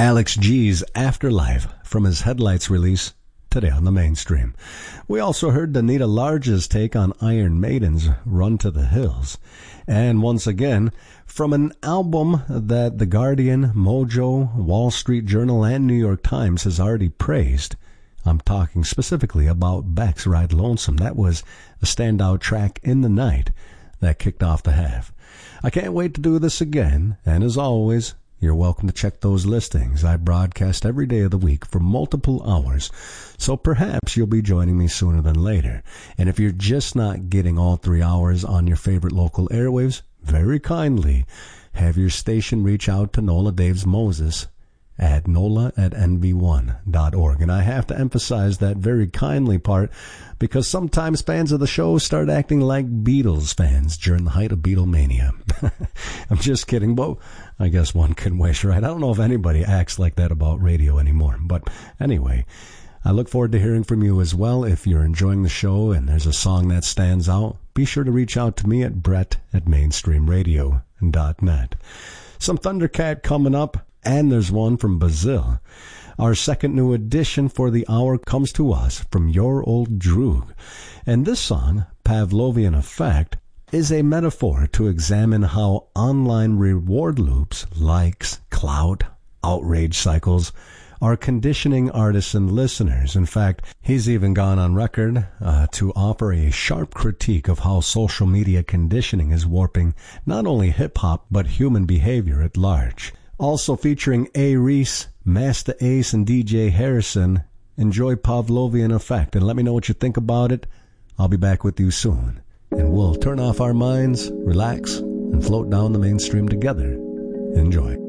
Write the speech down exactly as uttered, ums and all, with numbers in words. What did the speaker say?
Alex G's Afterlife from his Headlights release today on the mainstream. We also heard Danita Large's take on Iron Maiden's Run to the Hills. And once again, from an album that The Guardian, Mojo, Wall Street Journal, and New York Times has already praised, I'm talking specifically about Beck's Ride Lonesome. That was a standout track in the night that kicked off the half. I can't wait to do this again, and as always, you're welcome to check those listings. I broadcast every day of the week for multiple hours, so perhaps you'll be joining me sooner than later. And if you're just not getting all three hours on your favorite local airwaves, very kindly have your station reach out to Nola Daves Moses at nola at n v one dot org. And I have to emphasize that very kindly part because sometimes fans of the show start acting like Beatles fans during the height of Beatlemania. I'm just kidding, but I guess one can wish, right? I don't know if anybody acts like that about radio anymore. But anyway, I look forward to hearing from you as well. If you're enjoying the show and there's a song that stands out, be sure to reach out to me at brett at mainstream radio dot net. Some Thundercat coming up. And there's one from Brazil. Our second new edition for the hour comes to us from Your Old Droog. And this song, Pavlovian Effect, is a metaphor to examine how online reward loops, likes, clout, outrage cycles, are conditioning artists and listeners. In fact, he's even gone on record uh, to offer a sharp critique of how social media conditioning is warping not only hip-hop, but human behavior at large. Also featuring A. Reese, Master Ace, and D J Harrison. Enjoy Pavlovian Effect, and let me know what you think about it. I'll be back with you soon, and we'll turn off our minds, relax, and float down the mainstream together. Enjoy.